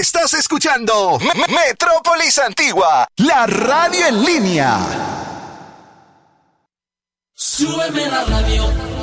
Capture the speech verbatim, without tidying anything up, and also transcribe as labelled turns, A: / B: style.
A: Estás escuchando M- Metrópolis Antigua, la radio en línea.
B: Súbeme la radio.